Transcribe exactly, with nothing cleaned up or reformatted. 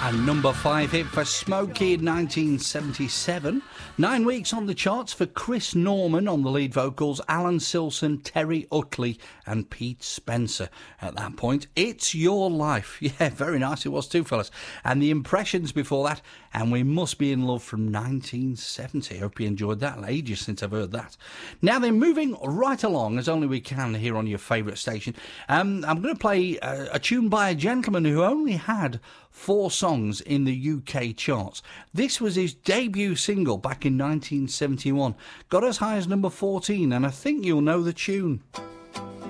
A number five hit for Smokey in nineteen seventy-seven. Nine weeks on the charts for Chris Norman on the lead vocals, Alan Silson, Terry Utley and Pete Spencer. At that point, It's Your Life. Yeah, very nice it was too, fellas. And the Impressions before that, And We Must Be in Love from nineteen seventy. Hope you enjoyed that. Ages since I've heard that. Now then, moving right along, as only we can here on your favourite station, um, I'm going to play a, a tune by a gentleman who only had four songs in the U K charts. This was his debut single back in nineteen seventy-one. Got as high as number fourteen, and I think you'll know the tune.